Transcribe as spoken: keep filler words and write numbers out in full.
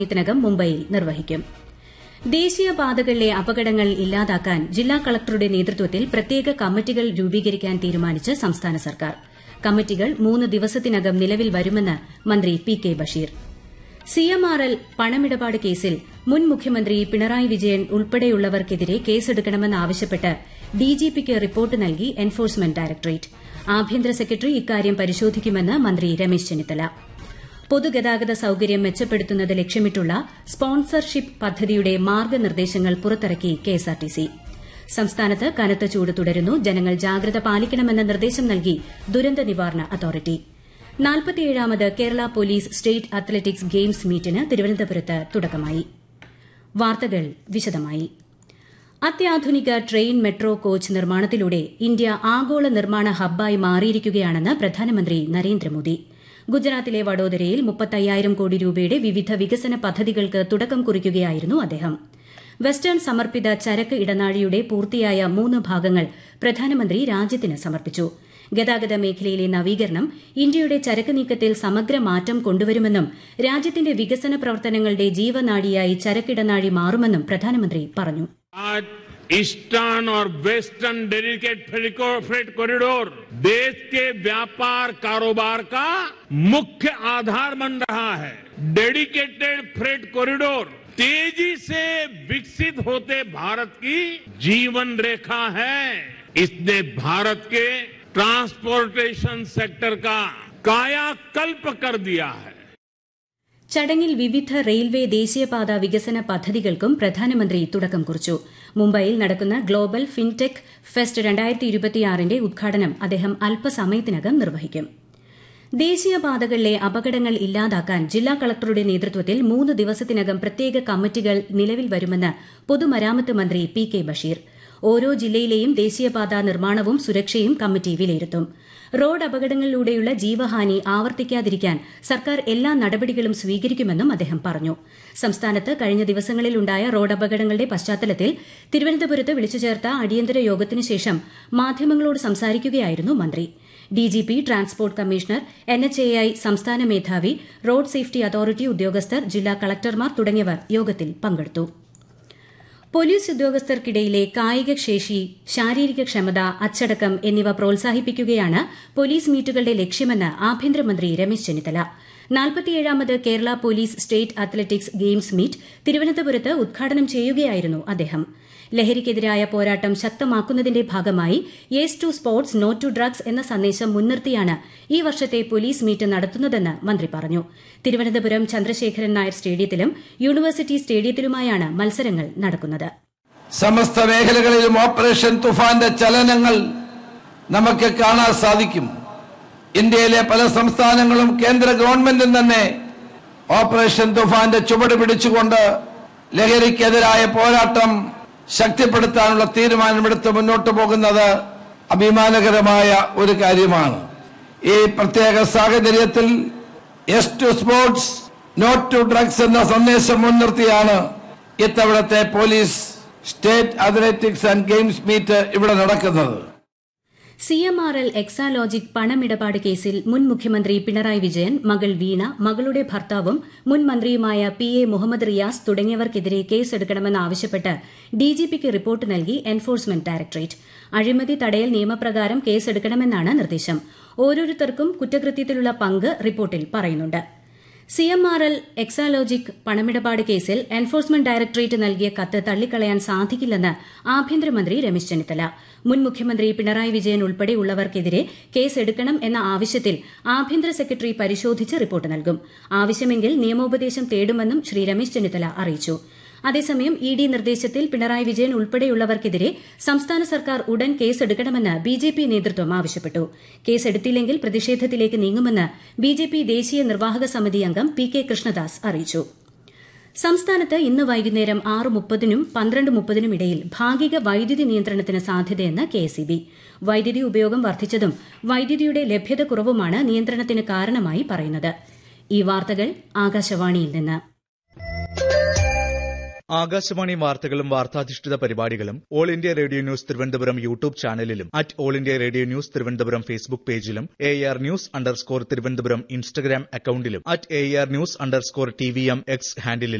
ഇതിനകം മുംബൈയിൽ നിർവഹിക്കും. ദേശീയപാതകളിലെ അപകടങ്ങൾ ഇല്ലാതാക്കാൻ ജില്ലാ കളക്ടറുടെ നേതൃത്വത്തിൽ പ്രത്യേക കമ്മിറ്റികൾ രൂപീകരിക്കാൻ തീരുമാനിച്ച് സംസ്ഥാന സർക്കാർ. കമ്മിറ്റികൾ മൂന്ന് ദിവസത്തിനകം നിലവിൽ വരുമെന്ന് മന്ത്രി പി കെ ബഷീർ. സിഎംആർഎൽ പണമിടപാട് കേസിൽ മുൻ മുഖ്യമന്ത്രി പിണറായി വിജയൻ ഉൾപ്പെടെയുള്ളവർക്കെതിരെ കേസെടുക്കണമെന്നാവശ്യപ്പെട്ട് ഡിജിപിക്ക് റിപ്പോർട്ട് നൽകി എൻഫോഴ്സ്മെന്റ് ഡയറക്ടറേറ്റ്. ആഭ്യന്തര സെക്രട്ടറി ഇക്കാര്യം പരിശോധിക്കുമെന്ന് മന്ത്രി രമേശ് ചെന്നിത്തല. പൊതുഗതാഗത സൌകര്യം മെച്ചപ്പെടുത്തുന്നത് ലക്ഷ്യമിട്ടുള്ള സ്പോൺസർഷിപ്പ് പദ്ധതിയുടെ മാർഗ്ഗനിർദ്ദേശങ്ങൾ പുറത്തിറക്കി കെഎസ്ആർടിസി. സംസ്ഥാനത്ത് കനത്ത ചൂട് തുടരുന്നു. ജനങ്ങൾ ജാഗ്രത പാലിക്കണമെന്ന നിർദ്ദേശം നൽകി ദുരന്ത നിവാരണ authority. നാൽപ്പത്തിയേഴാമത് Kerala police state athletics games മീറ്റിന് തിരുവനന്തപുരത്ത് തുടക്കമായി. വാർത്തകൾ വിശദമായി. അത്യാധുനിക ട്രെയിൻ മെട്രോ കോച്ച് നിർമ്മാണത്തിലൂടെ ഇന്ത്യ ആഗോള നിർമ്മാണ ഹബ്ബായി മാറിയിരിക്കുകയാണെന്ന് പ്രധാനമന്ത്രി നരേന്ദ്രമോദി. ഗുജറാത്തിലെ വഡോദരയിൽ മുപ്പത്തയ്യായിരം കോടി രൂപയുടെ വിവിധ വികസന പദ്ധതികൾക്ക് തുടക്കം കുറിക്കുകയായിരുന്നു അദ്ദേഹം. വെസ്റ്റേൺ സമർപ്പിത ചരക്ക് ഇടനാഴിയുടെ പൂർത്തിയായ മൂന്ന് ഭാഗങ്ങൾ പ്രധാനമന്ത്രി രാജ്യത്തിന് സമർപ്പിച്ചു. ഗതാഗത മേഖലയിലെ നവീകരണം ഇന്ത്യയുടെ ചരക്ക് നീക്കത്തിൽ സമഗ്ര മാറ്റം കൊണ്ടുവരുമെന്നും രാജ്യത്തിന്റെ വികസന പ്രവർത്തനങ്ങളുടെ ജീവനാഡിയായി ചരക്കിടനാഴി മാറുമെന്നും പ്രധാനമന്ത്രി പറഞ്ഞു. ईस्टर्न और वेस्टर्न डेडिकेट फ्रेट कॉरिडोर देश के व्यापार कारोबार का मुख्य आधार बन रहा है. डेडिकेटेड फ्रेट कॉरिडोर तेजी से विकसित होते भारत की जीवन रेखा है. इसने भारत के ट्रांसपोर्टेशन सेक्टर का कायाकल्प कर दिया है. ചടങ്ങിൽ വിവിധ റെയിൽവേ ദേശീയപാത വികസന പദ്ധതികൾക്കും പ്രധാനമന്ത്രി തുടക്കം കുറിച്ചു. മുംബൈയിൽ നടക്കുന്ന ഗ്ലോബൽ ഫിൻടെക് ഫെസ്റ്റ് രണ്ടായിരത്തി ഇരുപത്തിയാറിന്റെ ഉദ്ഘാടനം അദ്ദേഹം അല്പസമയത്തിനകം നിർവഹിക്കും. ദേശീയപാതകളിലെ അപകടങ്ങൾ ഇല്ലാതാക്കാൻ ജില്ലാ കളക്ടറുടെ നേതൃത്വത്തിൽ മൂന്ന് ദിവസത്തിനകം പ്രത്യേക കമ്മിറ്റികൾ നിലവിൽ വരുമെന്ന് പൊതുമരാമത്ത് മന്ത്രി പി കെ ബഷീർ. ഓരോ ജില്ലയിലെയും ദേശീയപാത നിർമ്മാണവും സുരക്ഷയും കമ്മിറ്റി വിലയിരുത്തും. റോഡ് അപകടങ്ങളിലൂടെയുള്ള ജീവഹാനി ആവർത്തിക്കാതിരിക്കാൻ സർക്കാർ എല്ലാ നടപടികളും സ്വീകരിക്കുമെന്നും അദ്ദേഹം പറഞ്ഞു. സംസ്ഥാനത്ത് കഴിഞ്ഞ ദിവസങ്ങളിലുണ്ടായ റോഡ് അപകടങ്ങളുടെ പശ്ചാത്തലത്തിൽ തിരുവനന്തപുരത്ത് വിളിച്ചുചേർത്ത അടിയന്തര യോഗത്തിനു ശേഷം മാധ്യമങ്ങളോട് സംസാരിക്കുകയായിരുന്നു മന്ത്രി. ഡിജിപി, ട്രാൻസ്പോർട്ട് കമ്മീഷണർ, എൻഎച്ച്എഐ സംസ്ഥാന മേധാവി, റോഡ് സേഫ്റ്റി അതോറിറ്റി ഉദ്യോഗസ്ഥർ, ജില്ലാ കളക്ടർമാർ തുടങ്ങിയവർ യോഗത്തിൽ പങ്കെടുത്തു. പോലീസ് ഉദ്യോഗസ്ഥർക്കിടയിലെ കായികശേഷി, ശാരീരിക ക്ഷമത, അച്ചടക്കം എന്നിവ പ്രോത്സാഹിപ്പിക്കുകയാണ് പോലീസ് മീറ്റുകളുടെ ലക്ഷ്യമെന്ന് ആഭ്യന്തരമന്ത്രി Ramesh Chennithala. നാൽപ്പത്തിയേഴാമത് Kerala police state athletics games meet തിരുവനന്തപുരത്ത് ഉദ്ഘാടനം ചെയ്യുകയായിരുന്നു അദ്ദേഹം. ലഹരിക്കെതിരായ പോരാട്ടം ശക്തമാക്കുന്നതിന്റെ ഭാഗമായി yes to sports, no to drugs എന്ന സന്ദേശം മുൻനിർത്തിയാണ് ഈ വർഷത്തെ പോലീസ് മീറ്റ് നടത്തുന്നതെന്ന് മന്ത്രി പറഞ്ഞു. തിരുവനന്തപുരം ചന്ദ്രശേഖരൻ നായർ സ്റ്റേഡിയത്തിലും യൂണിവേഴ്സിറ്റി സ്റ്റേഡിയത്തിലുമായാണ് മത്സരങ്ങൾ നടക്കുന്നത്. സമസ്ത മേഖലകളിലും ഓപ്പറേഷൻ തുഫാന്റെ ചലനങ്ങൾ നമുക്ക് കാണാൻ സാധിക്കും. ഇന്ത്യയിലെ പല സംസ്ഥാനങ്ങളും കേന്ദ്ര ഗവൺമെന്റും തന്നെ ഓപ്പറേഷൻ തുഫാന്റെ ചുവട് പിടിച്ചുകൊണ്ട് ലഹരിക്കെതിരായ പോരാട്ടം ശക്തിപ്പെടുത്താനുള്ള തീരുമാനമെടുത്ത് മുന്നോട്ട് പോകുന്നത് അഭിമാനകരമായ ഒരു കാര്യമാണ്. ഈ പ്രത്യേക സാഹചര്യത്തിൽ yes to sports, no to drugs എന്ന സന്ദേശം മുൻനിർത്തിയാണ് ഇത്തവണത്തെ police state athletics and games meet ഇവിടെ നടക്കുന്നത്. സിഎംആർഎൽ എക്സാലോജിക് പണമിടപാട് കേസിൽ മുൻ മുഖ്യമന്ത്രി പിണറായി വിജയൻ, മകൾ വീണ, മകളുടെ ഭർത്താവും മുൻ മന്ത്രിയുമായ P A Muhammad Riyas തുടങ്ങിയവർക്കെതിരെ കേസെടുക്കണമെന്നാവശ്യപ്പെട്ട് ഡിജിപിക്ക് report നൽകി എൻഫോഴ്സ്മെന്റ് ഡയറക്ടറേറ്റ്. അഴിമതി തടയൽ നിയമപ്രകാരം കേസെടുക്കണമെന്നാണ് നിർദ്ദേശം. ഓരോരുത്തർക്കും കുറ്റകൃത്യത്തിലുള്ള പങ്ക് റിപ്പോർട്ടിൽ പറയുന്നുണ്ട്. സിഎംആർഎൽ എക്സാലോജിക് പണമിടപാട് കേസിൽ എൻഫോഴ്സ്മെന്റ് ഡയറക്ടറേറ്റ് നൽകിയ കത്ത് തള്ളിക്കളയാൻ സാധിക്കില്ലെന്ന് ആഭ്യന്തരമന്ത്രി രമേശ് ചെന്നിത്തല. മുൻ മുഖ്യമന്ത്രി പിണറായി വിജയൻ ഉൾപ്പെടെയുള്ളവർക്കെതിരെ കേസെടുക്കണം എന്ന ആവശ്യത്തിൽ ആഭ്യന്തര സെക്രട്ടറി പരിശോധിച്ച് റിപ്പോർട്ട് നൽകും. ആവശ്യമെങ്കിൽ നിയമോപദേശം തേടുമെന്നും ശ്രീ രമേശ് ചെന്നിത്തല അറിയിച്ചു. അതേസമയം ഇ ഡി നിർദ്ദേശത്തിൽ പിണറായി വിജയൻ ഉൾപ്പെടെയുള്ളവർക്കെതിരെ സംസ്ഥാന സർക്കാർ ഉടൻ കേസെടുക്കണമെന്ന് ബിജെപി നേതൃത്വം ആവശ്യപ്പെട്ടു. കേസെടുത്തില്ലെങ്കിൽ പ്രതിഷേധത്തിലേക്ക് നീങ്ങുമെന്ന് ബിജെപി ദേശീയ നിർവാഹക സമിതി അംഗം പി കെ കൃഷ്ണദാസ് അറിയിച്ചു. സംസ്ഥാനത്ത് ഇന്ന് വൈകുന്നേരം ആറ് മുപ്പതിനും പന്ത്രണ്ട് മുപ്പതിനും ഇടയിൽ ഭാഗിക വൈദ്യുതി നിയന്ത്രണത്തിന് സാധ്യതയെന്ന് കെഎസ്ഇബി. വൈദ്യുതി ഉപയോഗം വർദ്ധിച്ചതും വൈദ്യുതിയുടെ ലഭ്യത കുറവുമാണ് നിയന്ത്രണത്തിന് കാരണമായി പറയുന്നത്. ഈ വാർത്തകൾ ആകാശവാണിയിൽ നിന്ന്. ആകാശവാണി വാർത്തകളും വാർത്താധിഷ്ഠിത പരിപാടികളും all India radio news Thiruvananthapuram YouTube ചാനലിലും at all India radio news Thiruvananthapuram Facebook പേജിലും A R news underscore Thiruvananthapuram Instagram അക്കൌണ്ടിലും at A R news underscore T V M X ഹാൻഡിലും